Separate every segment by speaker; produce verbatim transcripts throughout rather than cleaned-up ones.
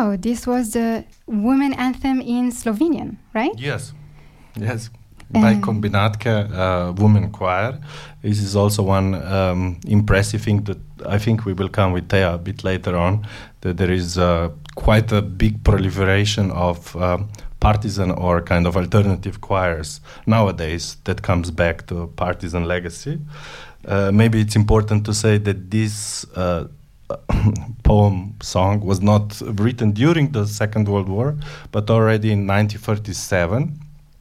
Speaker 1: Oh, this was the women anthem in Slovenian, right?
Speaker 2: Yes, yes. By Kombinatka uh, Women Choir. This is also one um, impressive thing that I think we will come with Thea a bit later on, that there is uh, quite a big proliferation of um, partisan or kind of alternative choirs nowadays that comes back to partisan legacy. Uh, maybe it's important to say that this uh, poem song was not written during the Second World War, but already in nineteen thirty-seven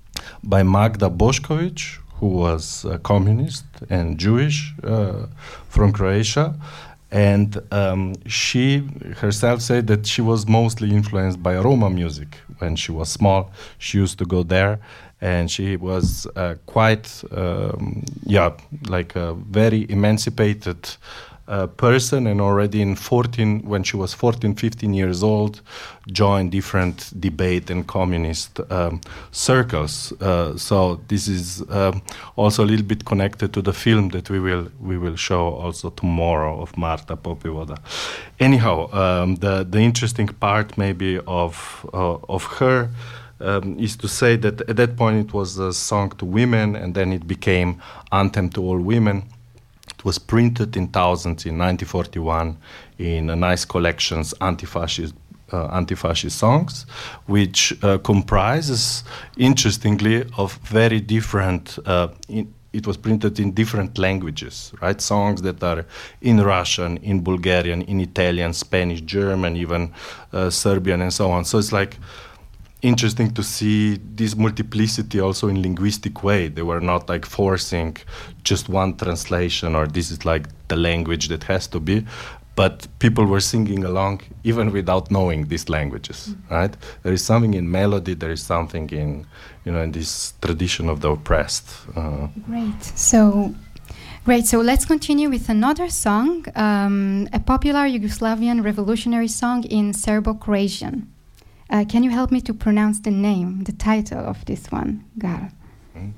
Speaker 2: by Magda Bošković, who was a communist and Jewish uh, from Croatia. And um, she herself said that she was mostly influenced by Roma music. When she was small, she used to go there, and she was uh, quite, um, yeah, like a very emancipated uh, person, and already in fourteen, when she was fourteen, fifteen years old, joined different debate and communist um, circles. Uh, so this is uh, also a little bit connected to the film that we will we will show also tomorrow of Marta Popivoda. Anyhow, um, the the interesting part maybe of uh, of her um, is to say that at that point it was a song to women, and then it became anthem to all women. It was printed in thousands in nineteen forty-one in a nice collections, anti-fascist uh, anti-fascist songs, which uh, comprises, interestingly, of very different. Uh, in, it was printed in different languages, right? Songs that are in Russian, in Bulgarian, in Italian, Spanish, German, even uh, Serbian, and so on. So it's like interesting to see this multiplicity also in linguistic way. They were not like forcing just one translation or this is like the language that has to be, but people were singing along even without knowing these languages, mm-hmm. right? There is something in melody, there is something in, you know, in this tradition of the oppressed. Uh,
Speaker 1: Great. So, great. So let's continue with another song, um, a popular Yugoslavian revolutionary song in Serbo-Croatian. Uh, can you help me to pronounce the name, the title of this one, Gal? Mm.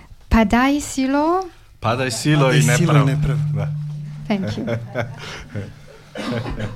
Speaker 1: Padaj silo.
Speaker 2: Padaj silo i neprav.
Speaker 1: Thank you.